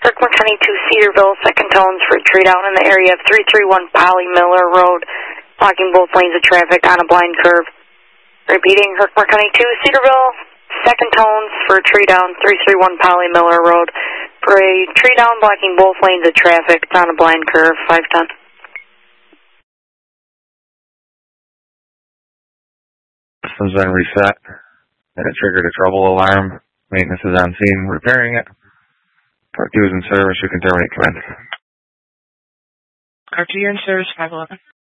Herkimer County 2 Cedarville, second tones for a tree down in the area of 331 Polly Miller Road, blocking both lanes of traffic on a blind curve. Repeating, Herkimer County 2 Cedarville, second tones for a tree down 331 Polly Miller Road, for a tree down blocking both lanes of traffic. It's on a blind curve, 510. System's been reset, and it triggered a trouble alarm. Maintenance is on scene, repairing it. Part 2 is in service. You can terminate command. Part 2, you're in service, 511.